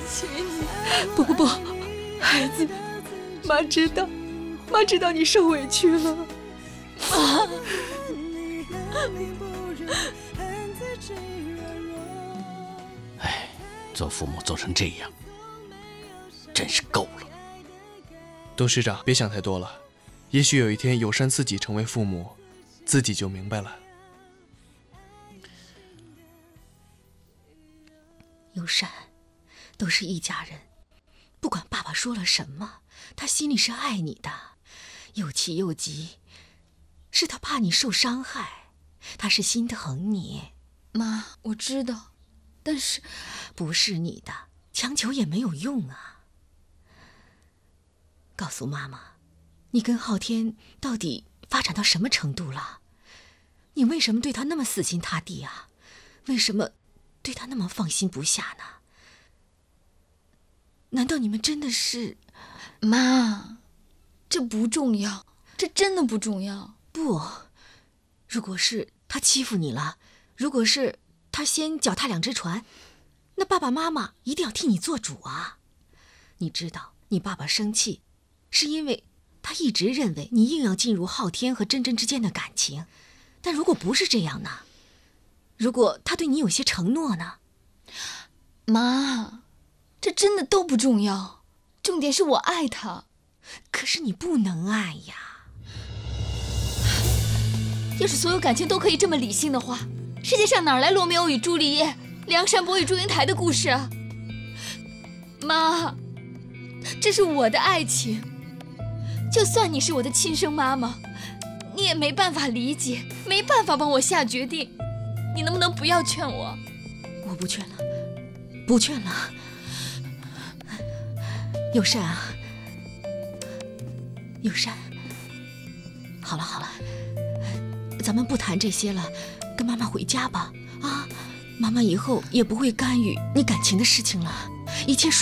起你。 不，孩子，妈知道你受委屈了。 妈， 哎，做父母做成这样，真是够了。 董事长，别想太多了，也许有一天友善自己成为父母，自己就明白了。 友善，都是一家人，不管爸爸说了什么，他心里是爱你的，又气又急，是他怕你受伤害，他是心疼你。 妈，我知道，但是不是你的，强求也没有用啊。告诉妈妈，你跟昊天到底发展到什么程度了？你为什么对他那么死心塌地啊？为什么对他那么放心不下呢？难道你们真的是…… 妈，这不重要，这真的不重要。 不，如果是他欺负你了，如果是他先脚踏两只船，那爸爸妈妈一定要替你做主啊。你知道，你爸爸生气是因为他一直认为你硬要进入昊天和真真之间的感情，但如果不是这样呢？如果他对你有些承诺呢？ 妈，这真的都不重要，重点是我爱他。 可是你不能爱呀。 要是所有感情都可以这么理性的话，世界上哪来罗密欧与朱丽叶、梁山伯与祝英台的故事啊？妈，这是我的爱情，就算你是我的亲生妈妈，你也没办法理解，没办法帮我下决定。你能不能不要劝我？ 我不劝了，不劝了。友善啊，友善，好了，咱们不谈这些了，跟妈妈回家吧。啊，妈妈以后也不会干预你感情的事情了，一切